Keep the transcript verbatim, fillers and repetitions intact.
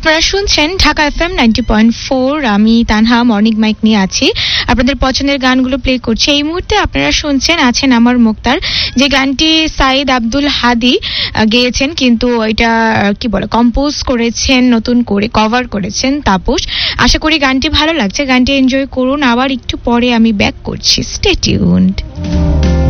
আপনারা শুনছেন Dhaka FM ninety point four. আমি তানহা মর্নিং মাইক নিয়ে আছি, আপনাদের পছন্দের গানগুলো প্লে করছি। এই মুহূর্তে আপনারা শুনছেন আছেন আমার মুক্তার, যে গানটি সাইদ আব্দুল হাদি গেয়েছেন, কিন্তু এটা কি বলে কম্পোজ করেছেন, নতুন করে কভার করেছেন তাপস। আশা করি গানটি ভালো লাগছে, গানটি এনজয় করুন। আবার একটু পরে আমি ব্যাক করছি, স্টে টিউনড।